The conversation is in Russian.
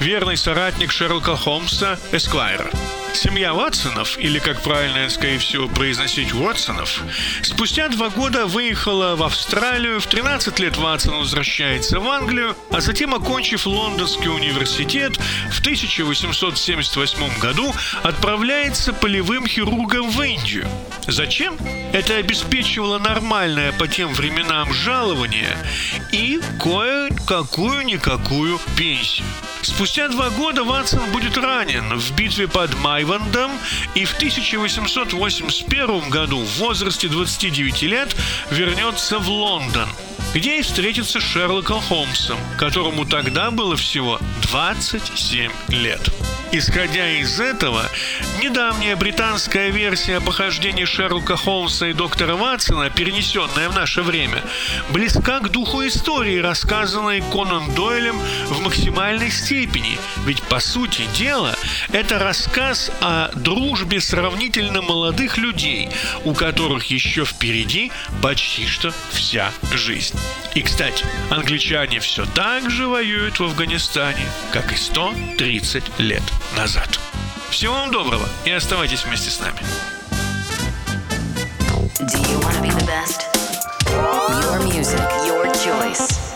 верный соратник Шерлока Холмса Эсквайра. Семья Ватсонов, или, как правильно, скорее всего, произносить Уотсонов, спустя 2 года выехала в Австралию, в 13 лет Ватсон возвращается в Англию, а затем, окончив Лондонский университет, в 1878 году отправляется полевым хирургом в Индию. Зачем? Это обеспечивало нормальное по тем временам жалование и кое-какую-никакую пенсию. Спустя 2 года Ватсон будет ранен в битве под Майвандом и в 1881 году в возрасте 29 лет вернется в Лондон, где и встретится с Шерлоком Холмсом, которому тогда было всего 27 лет. Исходя из этого, недавняя британская версия похождений Шерлока Холмса и доктора Ватсона, перенесенная в наше время, близка к духу истории, рассказанной Конан Дойлем в максимальной степени. Ведь, по сути дела, это рассказ о дружбе сравнительно молодых людей, у которых еще впереди почти что вся жизнь. И, кстати, англичане все так же воюют в Афганистане, как и 130 лет назад. Всего вам доброго и оставайтесь вместе с нами. Do you want to be the best? Your music, your choice.